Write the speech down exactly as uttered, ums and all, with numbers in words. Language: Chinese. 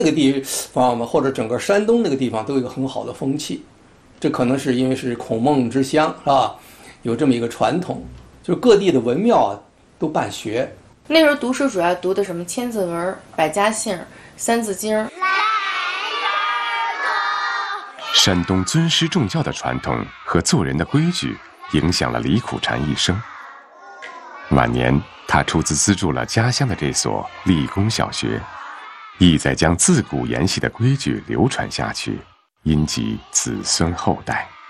这个地方嘛，或者整个山东那个地方都有一个很好的风气，这可能是因为是孔孟之乡，是吧？有这么一个传统，就是各地的文庙啊都办学。 那时候读书主要读的什么千字文、百家姓、三字经。 山东尊师重教的传统和做人的规矩，影响了李苦禅一生。晚年，他出资资助了家乡的这所理工小学，意在将自古沿袭的规矩流传下去，荫及子孙后代。